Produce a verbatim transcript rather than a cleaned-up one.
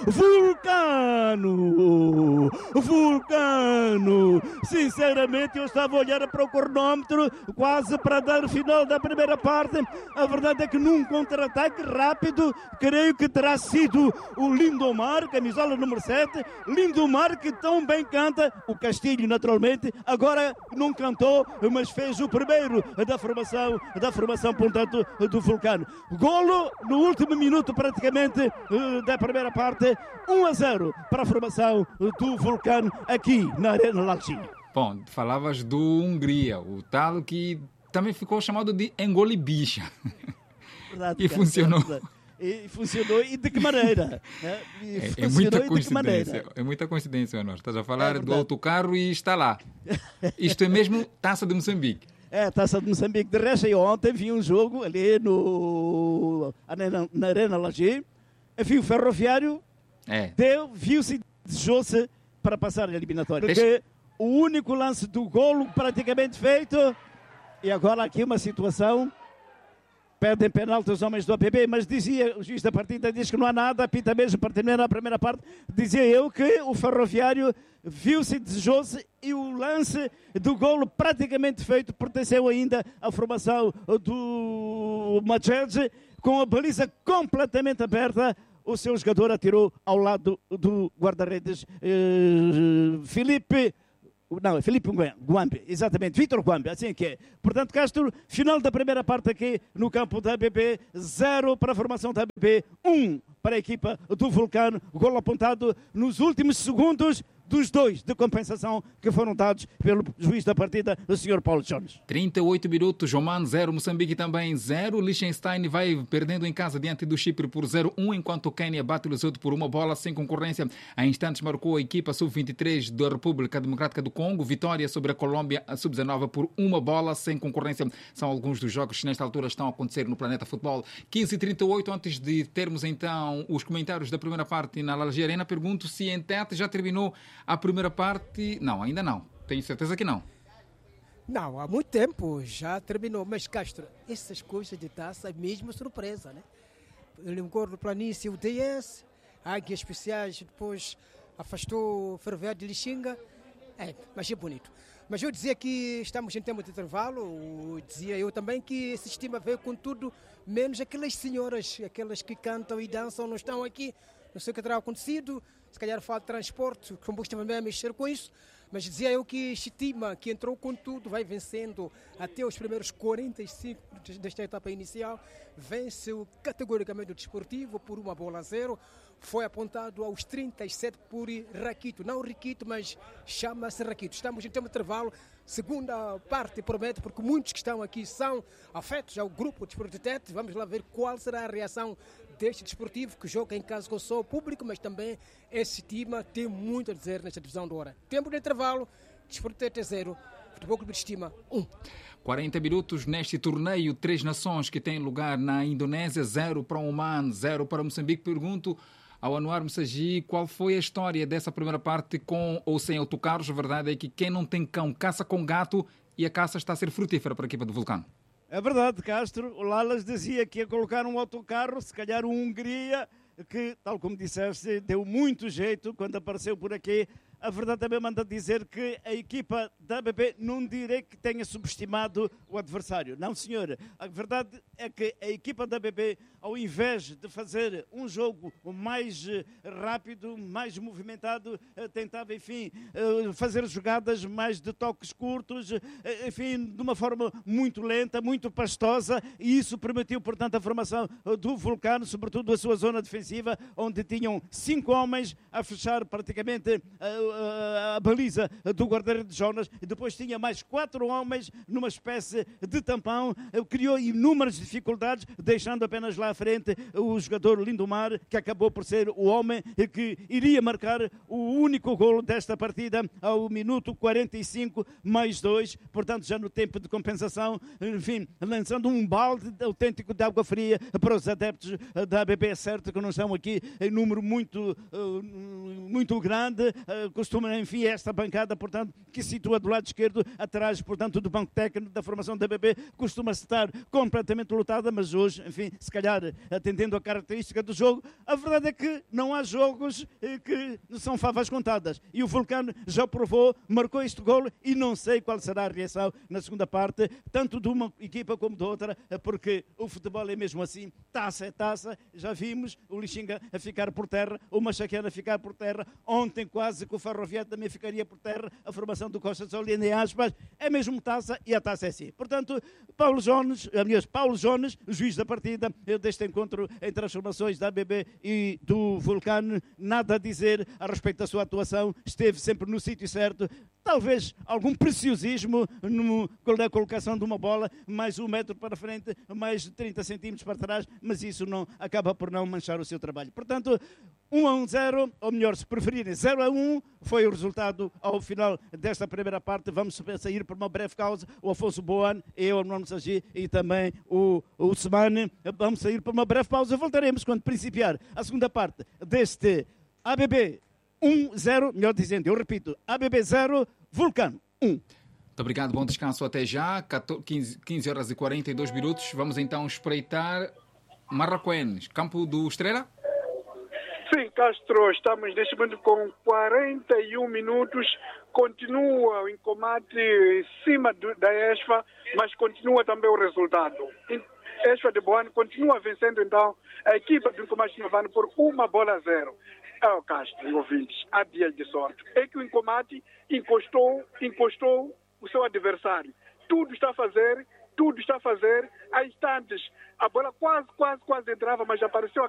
Vulcano! Vulcano! Sinceramente, eu estava a olhar para o cronómetro, quase para dar o final da primeira parte. A verdade é que num contra-ataque rápido, creio que terá sido o Lindomar, camisola número sete. Lindomar que tão bem canta. O Castilho, naturalmente, agora não cantou, mas fez o primeiro da formação, da formação, portanto, do Vulcano. Golo no último minuto, praticamente, da primeira parte. um a zero para a formação do Vulcano aqui na Arena Lalchi. Bom, falavas do Hungria, o tal que também ficou chamado de engolibicha. Verdade, e cara, funcionou. É e funcionou e de que maneira? Né? E É, é funcionou muita e de que coincidência. maneira? É muita coincidência, nós. Estás a falar É do autocarro e está lá. Isto é mesmo Taça de Moçambique. É, Taça de Moçambique. De resto, eu ontem vi um jogo ali no, na Arena Laje. Enfim, o Ferroviário É. deu, viu-se, desejou-se para passar a eliminatória. Deixa... Porque o único lance do golo praticamente feito, e agora aqui uma situação, perdem penalti os homens do A P B, mas dizia, o juiz da partida diz que não há nada, apita mesmo para terminar a primeira parte, dizia eu que o Ferroviário viu-se, desejou-se e o lance do golo praticamente feito pertenceu ainda à formação do Machete, com a baliza completamente aberta. O seu jogador atirou ao lado do guarda-redes eh, Felipe, não, é Felipe Guambe, exatamente, Vítor Guambe, assim que é. Portanto, Castro, final da primeira parte aqui no campo da A B P, zero para a formação da A B P, um para a equipa do Vulcano, golo apontado nos últimos segundos dos dois de compensação que foram dados pelo juiz da partida, o senhor Paulo Jones. trinta e oito minutos, Oman zero, Moçambique também zero. Liechtenstein vai perdendo em casa diante do Chipre por zero a um, enquanto o Quênia bate o Lesotho por uma bola sem concorrência. Há instantes marcou a equipa sub vinte e três da República Democrática do Congo, vitória sobre a Colômbia a sub dezenove por uma bola sem concorrência. São alguns dos jogos que nesta altura estão a acontecer no Planeta Futebol. quinze e trinta e oito, antes de termos então os comentários da primeira parte na Lalage Arena, pergunto se em Tete já terminou a primeira parte. Não, ainda não. Tenho certeza que não. Não, há muito tempo já terminou. Mas, Castro, essas coisas de taça é mesmo surpresa, né? Eu lembro do Planície, o D S, Águias Especiais, depois afastou o Ferroviário de Lixinga. É, mas é bonito. Mas eu dizia que estamos em tempo de intervalo, dizia eu também que esse sistema veio com tudo, menos aquelas senhoras, aquelas que cantam e dançam, não estão aqui. Não sei o que terá acontecido, se calhar falta de transporte, o combustível também a mexer com isso, mas dizia eu que estima que entrou com tudo, vai vencendo até os primeiros quarenta e cinco desta etapa inicial, venceu categoricamente o Desportivo por uma bola a zero, foi apontado aos trinta e sete por Raquito, não Riquito, mas chama-se Raquito. Estamos em tempo de intervalo, segunda parte promete, porque muitos que estão aqui são afetos ao grupo Desportivo de Tete. Vamos lá ver qual será a reação deste Desportivo, que joga em casa com só o público, mas também esse time tem muito a dizer nesta divisão de hora. Tempo de intervalo, Desportivo de Tete zero, Futebol Clube de Estima um. quarenta minutos neste torneio Três Nações que tem lugar na Indonésia, zero para o Oman, zero para Moçambique. Pergunto ao Anuar Messagi qual foi a história dessa primeira parte com ou sem autocarros. A verdade é que quem não tem cão caça com gato e a caça está a ser frutífera para a equipa do Vulcano. É verdade, Castro. O Lalas dizia que ia colocar um autocarro, se calhar o Hungria, que, tal como disseste, deu muito jeito quando apareceu por aqui. A verdade também manda dizer que a equipa da A B B não direi que tenha subestimado o adversário. Não, senhor. A verdade é que a equipa da A B B, ao invés de fazer um jogo mais rápido, mais movimentado, tentava, enfim, fazer jogadas mais de toques curtos, enfim, de uma forma muito lenta, muito pastosa, e isso permitiu, portanto, a formação do Vulcano, sobretudo a sua zona defensiva, onde tinham cinco homens a fechar praticamente a a baliza do guarda-redes Jonas, e depois tinha mais quatro homens numa espécie de tampão, criou inúmeras dificuldades, deixando apenas lá à frente o jogador Lindomar, que acabou por ser o homem que iria marcar o único golo desta partida ao minuto quarenta e cinco mais dois, portanto já no tempo de compensação, enfim, lançando um balde autêntico de água fria para os adeptos da A B B. É certo que não são aqui em número muito, muito grande, costuma, enfim, esta bancada, portanto, que situa do lado esquerdo, atrás, portanto, do banco técnico da formação da A B B, costuma estar completamente lotada, mas hoje, enfim, se calhar, atendendo a característica do jogo, a verdade é que não há jogos eh, que são favas contadas. E o Vulcano já provou, marcou este golo e não sei qual será a reação na segunda parte, tanto de uma equipa como de outra, porque o futebol é mesmo assim, taça é taça, já vimos o Lixinga a ficar por terra, o Machaquena a ficar por terra, ontem quase que o Ferroviário também ficaria por terra, a formação do Costa de Sol e em aspas, é mesmo taça e a taça é assim. Portanto, Paulo Jones, aliás, Paulo Jones, juiz da partida deste encontro entre as formações da A B B e do Vulcano, nada a dizer a respeito da sua atuação, esteve sempre no sítio certo, talvez algum preciosismo no, na colocação de uma bola, mais um metro para frente, mais trinta centímetros para trás, mas isso não acaba por não manchar o seu trabalho. Portanto, um a zero, ou melhor, se preferirem, zero a um, foi o resultado ao final desta primeira parte. Vamos sair por uma breve pausa. O Afonso Boan, eu, o Nuno Sagi e também o, o Semane, vamos sair por uma breve pausa. Voltaremos quando principiar a segunda parte deste A B B um zero, melhor dizendo, eu repito, A B B zero, Vulcano um. Muito obrigado, bom descanso até já. quinze horas e quarenta e dois minutos. Vamos então espreitar Marraquenes, campo do Estrela. Sim, Castro, estamos neste momento com quarenta e um minutos, continua o encomate em cima do, da ESFA, mas continua também o resultado. ESFA de Boane continua vencendo então a equipa do encomate de Novano por uma bola a zero. É o Castro e ouvintes, há dias de sorte. É que o encomate encostou, encostou o seu adversário. Tudo está a fazer, tudo está a fazer, há instantes. A bola quase, quase, quase entrava, mas apareceu